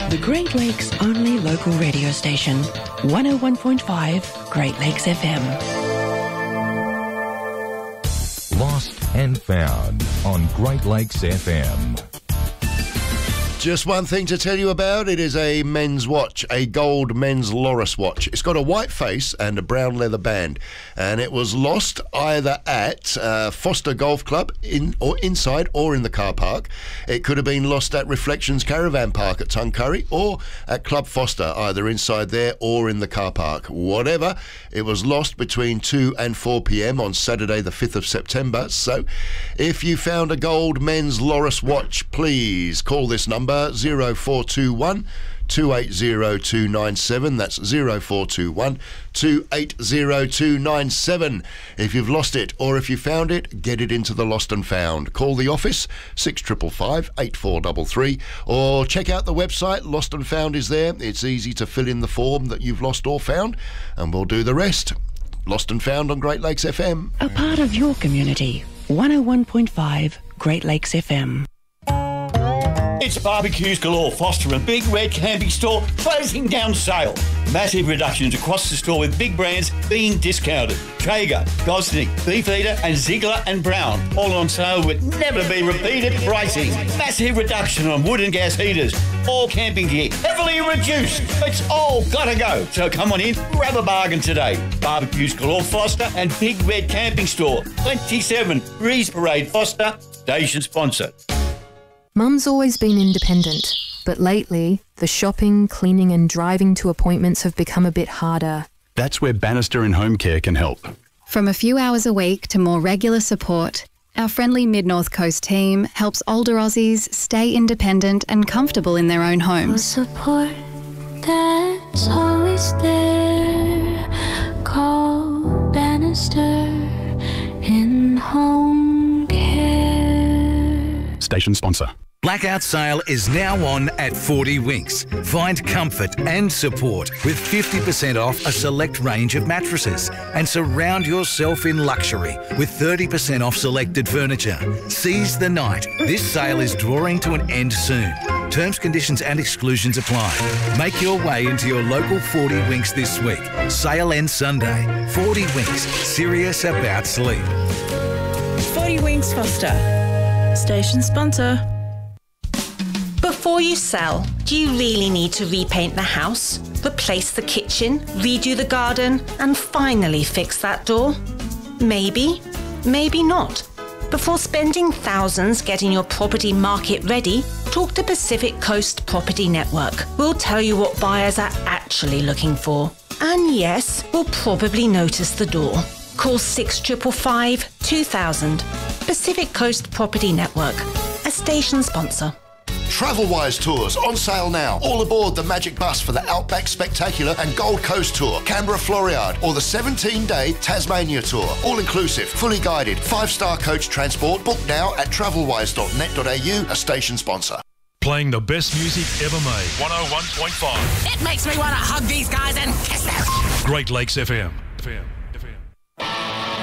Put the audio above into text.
The Great Lakes' only local radio station, 101.5 Great Lakes FM. Lost and Found on Great Lakes FM. Just one thing to tell you about. It is a men's watch, a gold men's Loris watch. It's got a white face and a brown leather band, and it was lost either at Foster Golf Club inside or in the car park. It could have been lost at Reflections Caravan Park at Tuncurry or at Club Foster, either inside there or in the car park. Whatever, it was lost between 2 and 4 p.m. on Saturday the 5th of September. So if you found a gold men's Loris watch, please call this number 0421 280297. That's 0421 280297. If you've lost it or if you found it, get it into the Lost and Found. Call the office 6555 8433 or check out the website. Lost and Found is there. It's easy to fill in the form that you've lost or found, and we'll do the rest. Lost and Found on Great Lakes FM. A part of your community, 101.5 Great Lakes FM. It's Barbecues Galore Foster and Big Red Camping Store closing down sale. Massive reductions across the store with big brands being discounted. Traeger, Gosnick, Beefeater and Ziegler and Brown all on sale with never be repeated pricing. Massive reduction on wood and gas heaters. All camping gear heavily reduced. It's all gotta go. So come on in, grab a bargain today. Barbecues Galore Foster and Big Red Camping Store, 27 Breeze Parade Foster, station sponsor. Mum's always been independent, but lately, the shopping, cleaning and driving to appointments have become a bit harder. That's where Bannister and Home Care can help. From a few hours a week to more regular support, our friendly Mid-North Coast team helps older Aussies stay independent and comfortable in their own homes. Support that's always there. Call Bannister in Home Care. Station sponsor. Blackout sale is now on at 40 Winks. Find comfort and support with 50% off a select range of mattresses and surround yourself in luxury with 30% off selected furniture. Seize the night. This sale is drawing to an end soon. Terms, conditions and exclusions apply. Make your way into your local 40 Winks this week. Sale ends Sunday. 40 Winks. Serious about sleep. 40 Winks Foster. Station sponsor. Before you sell, do you really need to repaint the house, replace the kitchen, redo the garden, and finally fix that door? Maybe, maybe not. Before spending thousands getting your property market ready, talk to Pacific Coast Property Network. We'll tell you what buyers are actually looking for. And yes, we'll probably notice the door. Call 6555 2000. Pacific Coast Property Network, a station sponsor. Travelwise Tours on sale now. All aboard the Magic Bus for the Outback Spectacular and Gold Coast Tour, Canberra Floriade, or the 17-day Tasmania Tour. All inclusive, fully guided, 5-star coach transport. Book now at travelwise.net.au, a station sponsor. Playing the best music ever made. 101.5. It makes me want to hug these guys and kiss them. Great Lakes FM.